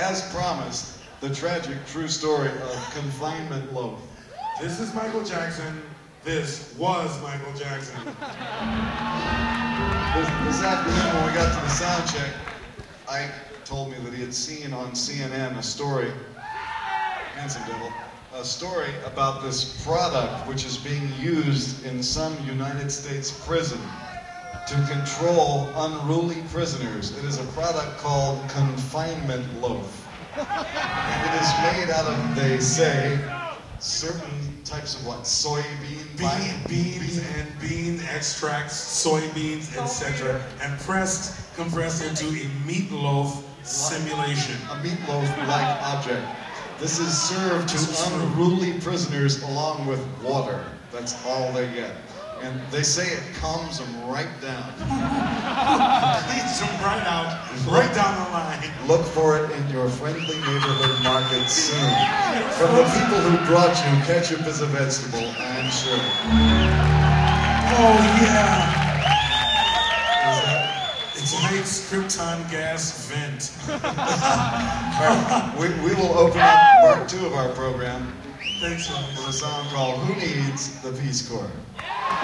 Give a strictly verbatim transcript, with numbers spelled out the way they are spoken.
as promised, the tragic true story of Confinement Loaf. This is Michael Jackson. This was Michael Jackson. This, this afternoon when we got to the sound check, Ike told me that he had seen on C N N a story, handsome devil, a story about this product which is being used in some United States prison to control unruly prisoners. It is a product called Confinement Loaf. And it is made out of, they say, certain types of what? Soybean? Bean, beans and bean extracts, soybeans, et cetera, and pressed, compressed into a meatloaf simulation. A meatloaf-like object. This is served to unruly prisoners along with water. That's all they get. And they say it calms them right down. Leads them right out, right down the line. Look for it in your friendly neighborhood market soon. From the people who brought you ketchup is a vegetable, I'm sure. Oh, yeah. It's Hank's Krypton gas vent. Right, we, we will open up part two of our program. Thanks, with a song called Who Needs the Peace Corps?